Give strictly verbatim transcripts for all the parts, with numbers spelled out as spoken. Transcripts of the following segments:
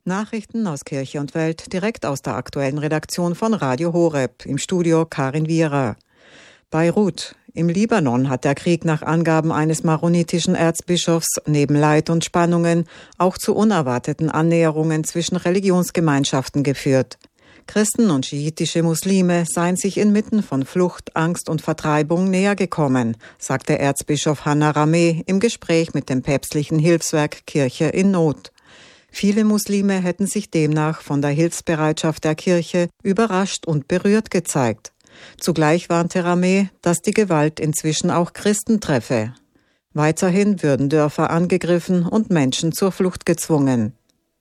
Nachrichten aus Kirche und Welt direkt aus der aktuellen Redaktion von Radio Horeb, im Studio Karin Wierer. Beirut. Im Libanon hat der Krieg nach Angaben eines maronitischen Erzbischofs neben Leid und Spannungen auch zu unerwarteten Annäherungen zwischen Religionsgemeinschaften geführt. Christen und schiitische Muslime seien sich inmitten von Flucht, Angst und Vertreibung näher gekommen, sagte Erzbischof Hanna Rameh im Gespräch mit dem päpstlichen Hilfswerk Kirche in Not. Viele Muslime hätten sich demnach von der Hilfsbereitschaft der Kirche überrascht und berührt gezeigt. Zugleich warnte Rameh, dass die Gewalt inzwischen auch Christen treffe. Weiterhin würden Dörfer angegriffen und Menschen zur Flucht gezwungen.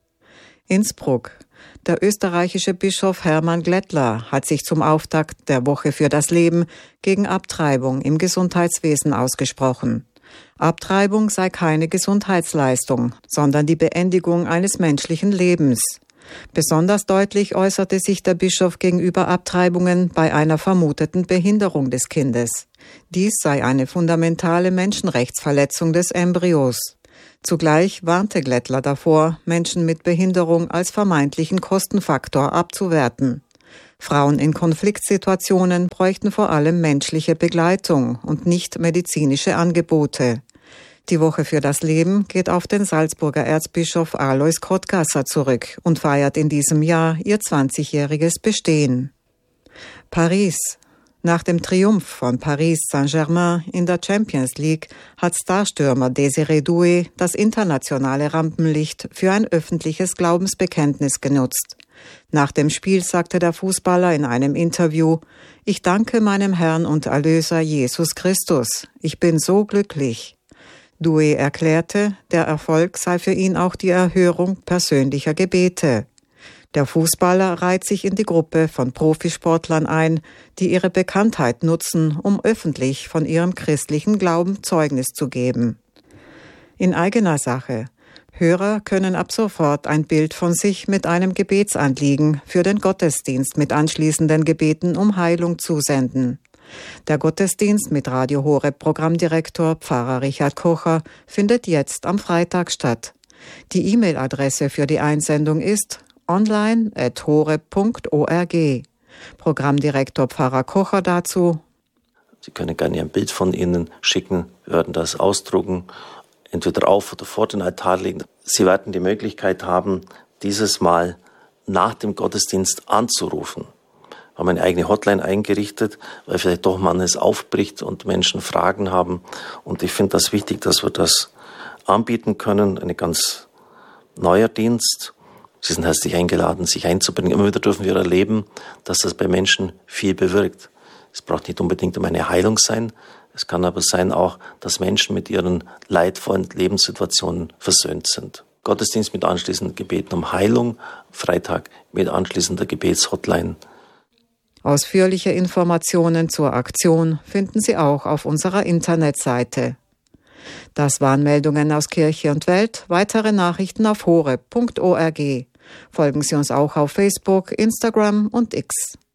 Innsbruck. Der österreichische Bischof Hermann Glättler hat sich zum Auftakt der Woche für das Leben gegen Abtreibung im Gesundheitswesen ausgesprochen. Abtreibung sei keine Gesundheitsleistung, sondern die Beendigung eines menschlichen Lebens. Besonders deutlich äußerte sich der Bischof gegenüber Abtreibungen bei einer vermuteten Behinderung des Kindes. Dies sei eine fundamentale Menschenrechtsverletzung des Embryos. Zugleich warnte Glättler davor, Menschen mit Behinderung als vermeintlichen Kostenfaktor abzuwerten. Frauen in Konfliktsituationen bräuchten vor allem menschliche Begleitung und nicht medizinische Angebote. Die Woche für das Leben geht auf den Salzburger Erzbischof Alois Kottgasser zurück und feiert in diesem Jahr ihr zwanzigjähriges Bestehen. Paris. Nach dem Triumph von Paris Saint-Germain in der Champions League hat Starstürmer Désiré Doué das internationale Rampenlicht für ein öffentliches Glaubensbekenntnis genutzt. Nach dem Spiel sagte der Fußballer in einem Interview: „Ich danke meinem Herrn und Erlöser Jesus Christus. Ich bin so glücklich." Doué erklärte, der Erfolg sei für ihn auch die Erhörung persönlicher Gebete. Der Fußballer reiht sich in die Gruppe von Profisportlern ein, die ihre Bekanntheit nutzen, um öffentlich von ihrem christlichen Glauben Zeugnis zu geben. In eigener Sache. Hörer können ab sofort ein Bild von sich mit einem Gebetsanliegen für den Gottesdienst mit anschließenden Gebeten um Heilung zusenden. Der Gottesdienst mit Radio Horeb Programmdirektor Pfarrer Richard Kocher findet jetzt am Freitag statt. Die E-Mail-Adresse für die Einsendung ist online at horeb punkt org. Programmdirektor Pfarrer Kocher dazu: Sie können gerne ein Bild von Ihnen schicken, wir werden das ausdrucken, entweder auf oder vor den Altar legen. Sie werden die Möglichkeit haben, dieses Mal nach dem Gottesdienst anzurufen. Wir haben eine eigene Hotline eingerichtet, weil vielleicht doch manches aufbricht und Menschen Fragen haben. Und ich finde das wichtig, dass wir das anbieten können. Ein ganz neuer Dienst. Sie sind herzlich eingeladen, sich einzubringen. Immer wieder dürfen wir erleben, dass das bei Menschen viel bewirkt. Es braucht nicht unbedingt um eine Heilung sein. Es kann aber sein auch, dass Menschen mit ihren leidvollen Lebenssituationen versöhnt sind. Gottesdienst mit anschließenden Gebeten um Heilung, Freitag mit anschließender Gebetshotline. Ausführliche Informationen zur Aktion finden Sie auch auf unserer Internetseite. Das waren Meldungen aus Kirche und Welt. Weitere Nachrichten auf horeb punkt org. Folgen Sie uns auch auf Facebook, Instagram und X.